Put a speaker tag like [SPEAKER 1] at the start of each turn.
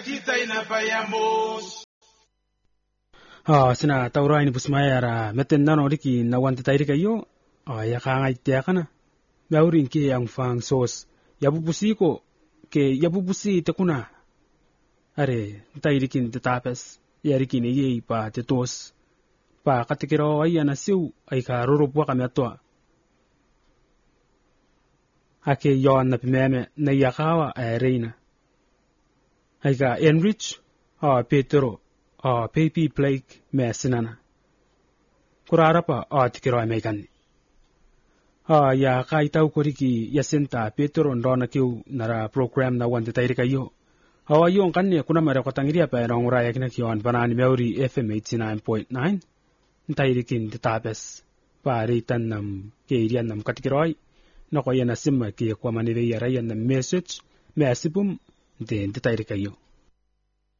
[SPEAKER 1] kita inapayamos.
[SPEAKER 2] Sina taura ini busmayara meten nano diki na wante tairi kayo. Ya kanga itia kana. Maurin ke ang fang sos. Yabubusi ko ke yabubusi te kuna. Are tairi kin te tapes. Yari kin ye pa te tos. Pa katikiro ay anasiu ay ka rurupwa kami atwa. Ake yon na pimeme na yakawa ay reina. Ay ka enrich Petro Pepi Blake me sinana. Kurara pa tikiro ay meikani. Ya ka itaw koriki yasinta Petro ndona kiu nara program na wante tairi kayo. Yung kanne kuna mara kotangiria pa rong uraya kina kiyon banani meuri FM 89.9. Tairikin tapes paritan nam keirian nam katikiroi no ko yana simma ke kwa maniveyara yan message mesipum de tairikayo.